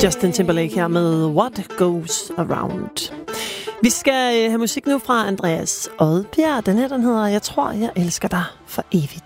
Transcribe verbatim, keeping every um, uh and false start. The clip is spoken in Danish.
Justin Timberlake her med What Goes Around. Vi skal have musik nu fra Andreas Odbjerg. Den her, den hedder Jeg tror, jeg elsker dig for evigt.